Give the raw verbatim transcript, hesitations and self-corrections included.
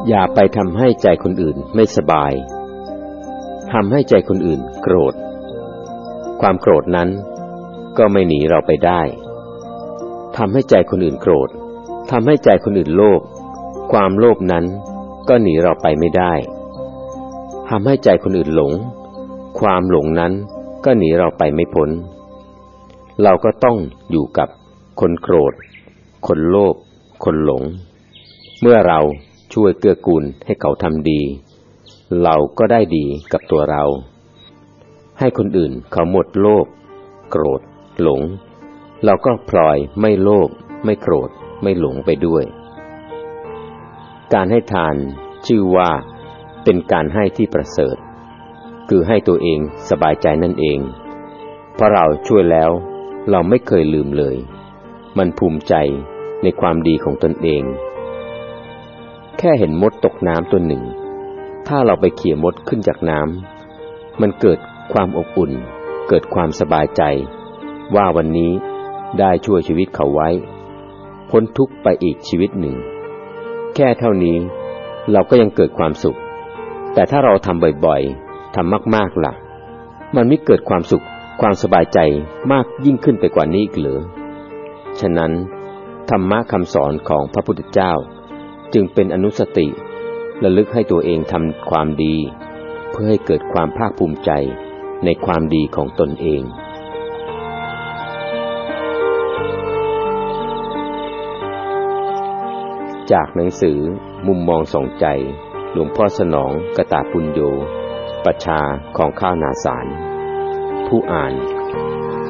อย่าไปทำให้ใจคนอื่นไม่สบายทำให้ใจคนอื่นโกรธความโกรธนั้นก็ไม่หนีเราไปได้ทำให้ใจคนอื่นโกรธทำให้ใจคนอื่นโลภความโลภนั้นก็หนีเราไปไม่ได้ทำให้ใจคนอื่นหลงความหลงนั้นก็หนีเราไปไม่พ้นเราก็ต้องอยู่กับคนโกรธคนโลภคนหลงเมื่อเราช่วยเกื้อกูลให้เขาทำดีเราก็ได้ดีกับตัวเราให้คนอื่นเขาหมดโลภโกรธหลงเราก็พลอยไม่โลภไม่โกรธไม่หลงไปด้วยการให้ทานชื่อว่าเป็นการให้ที่ประเสริฐคือให้ตัวเองสบายใจนั่นเองเพราะเราช่วยแล้วเราไม่เคยลืมเลยมันภูมิใจในความดีของตนเองแค่เห็นมดตกน้ำตัวหนึ่งถ้าเราไปเขี่ยมดขึ้นจากน้ำมันเกิดความอบอุ่นเกิดความสบายใจว่าวันนี้ได้ช่วยชีวิตเขาไว้พ้นทุกข์ไปอีกชีวิตหนึ่งแค่เท่านี้เราก็ยังเกิดความสุขแต่ถ้าเราทำบ่อยๆทำมากๆล่ะมันไม่เกิดความสุขความสบายใจมากยิ่งขึ้นไปกว่านี้อีกหรือฉะนั้นธรรมะคำสอนของพระพุทธเจ้าจึงเป็นอนุสติระลึกให้ตัวเองทำความดีเพื่อให้เกิดความภาคภูมิใจในความดีของตนเองจากหนังสือมุมมองส่องใจหลวงพ่อสนองกตปุญโญปัชชาของข้าวนาสารผู้อ่าน